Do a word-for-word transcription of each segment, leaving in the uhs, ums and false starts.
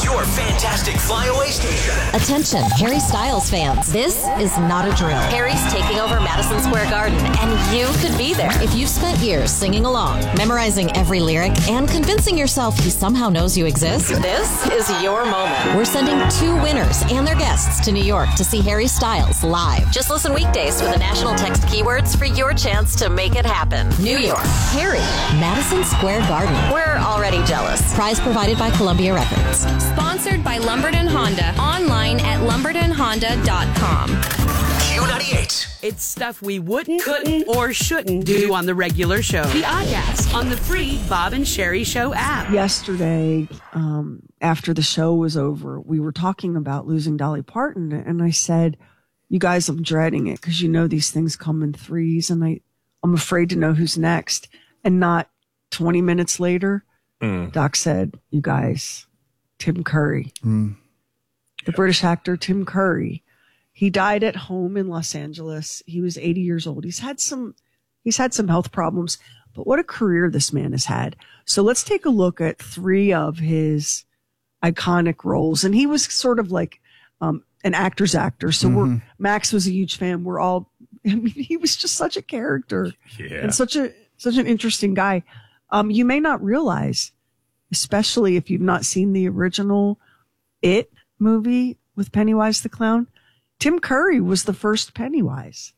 your fantastic flyaway station. Attention, Harry Styles fans. This is not a drill. Harry's taking over Madison Square Garden, and you could be there. If you've spent years singing along, memorizing every lyric, and convincing yourself he somehow knows you exist, this is your moment. We're sending two winners and their guests to New York to see Harry Styles live. Just listen weekdays for the national text keywords for your chance to make it happen. New York, Harry, Madison Square Garden. We're already jealous. Prize provided by Columbia Records. Sponsored by Lumberton Honda. Online at lumberton honda dot com. Q ninety-eight. It's stuff we wouldn't, couldn't, or shouldn't do on the regular show. The Oddcast on the free Bob and Sherry Show app. Yesterday, um, after the show was over, we were talking about losing Dolly Parton, and I said, you guys, I'm dreading it because you know these things come in threes, and I, I'm afraid to know who's next. And not twenty minutes later, mm. Doc said, you guys, Tim Curry, mm. the British actor Tim Curry. He died at home in Los Angeles. He was eighty years old. He's had some, he's had some health problems, but what a career this man has had. So let's take a look at three of his iconic roles. And he was sort of like, um, an actor's actor. So mm-hmm. we're, Max was a huge fan. We're all, I mean, he was just such a character yeah. and such a, such an interesting guy. Um, you may not realize, especially if you've not seen the original It movie with Pennywise the Clown, Tim Curry was the first Pennywise.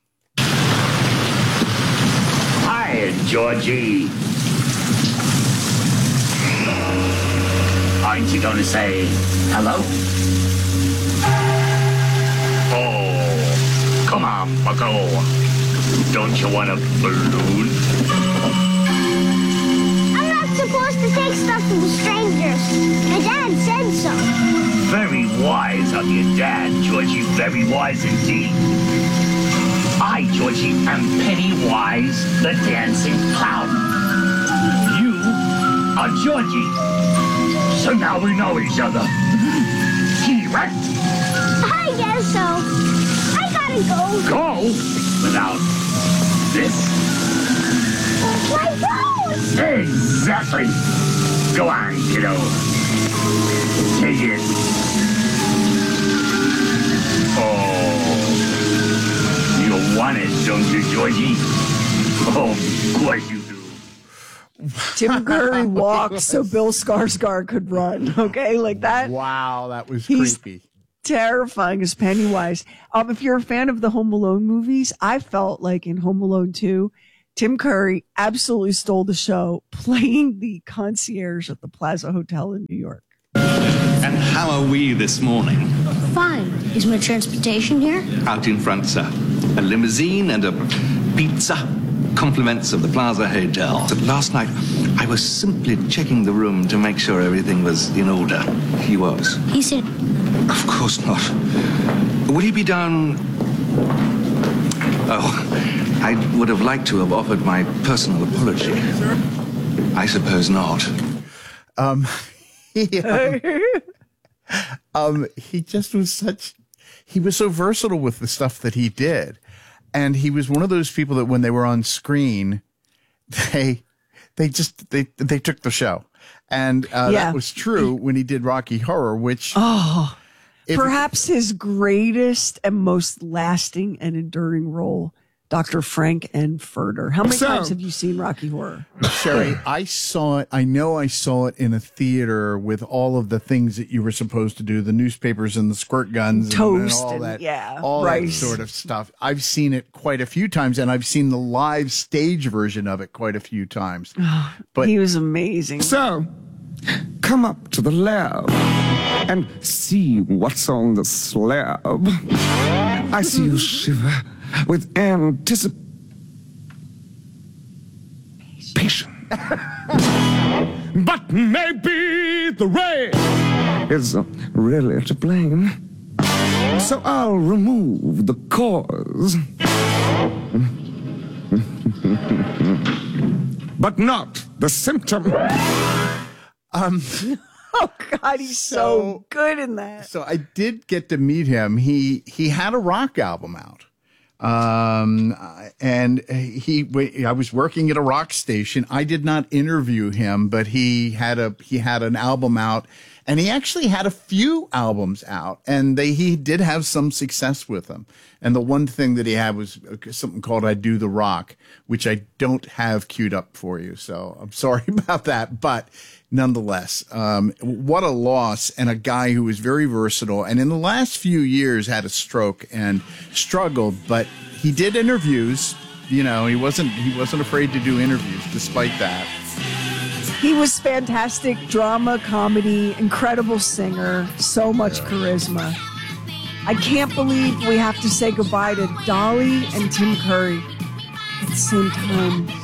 Hi, Georgie. Aren't you going to say hello? Oh, come on, bucko. Don't you want a balloon? I'm not supposed to take stuff from strangers. My dad said so. Very wise of your dad, Georgie. Very wise indeed. I, Georgie, am Pennywise the Dancing Clown. You are Georgie. So now we know each other. Correct? I guess so. I gotta go. Go? Without this? My bones! Exactly. Go on, kiddo. Take it. Oh. You want it, don't you, Georgie? Oh, of course you do. Tim Curry walked so Bill Skarsgård could run. Okay, like that. Wow, that was He's creepy. Terrifying as Pennywise. Um, if you're a fan of the Home Alone movies, I felt like in Home Alone two, Tim Curry absolutely stole the show, playing the concierge at the Plaza Hotel in New York. And how are we this morning? Fine. Is my transportation here? Out in front, sir. A limousine and a pizza. Compliments of the Plaza Hotel. But last night, I was simply checking the room to make sure everything was in order. He was. He said... Of course not. Will he be down... Oh, I would have liked to have offered my personal apology. I suppose not. Um... Yeah. um, he just was such, he was so versatile with the stuff that he did. And he was one of those people that when they were on screen, they, they just, they, they took the show. And uh, yeah. that was true when he did Rocky Horror, which. Oh, perhaps his greatest and most lasting and enduring role. Doctor Frank and Furter. How many so, times have you seen Rocky Horror? Sherry, I saw it. I know I saw it in a theater with all of the things that you were supposed to do, the newspapers and the squirt guns Toast and, and all that, and, yeah, all rice. that sort of stuff. I've seen it quite a few times, and I've seen the live stage version of it quite a few times. But he was amazing. So, come up to the lab and see what's on the slab. I see you shiver with anticipation. But maybe the rain is really to blame. So I'll remove the cause. But not the symptom. Um... Oh, God, he's so, so good in that. So I did get to meet him. He he had a rock album out. Um, and he, I was working at a rock station. I did not interview him, but he had a, he had an album out, And he actually had a few albums out, and they he did have some success with them. And the one thing that he had was something called I Do the Rock, which I don't have queued up for you. So I'm sorry about that. But nonetheless, um, what a loss, and a guy who was very versatile. And in the last few years had a stroke and struggled, but he did interviews. You know, he wasn't he wasn't afraid to do interviews despite that. He was fantastic, drama, comedy, incredible singer, so much charisma. I can't believe we have to say goodbye to Dolly and Tim Curry at the same time.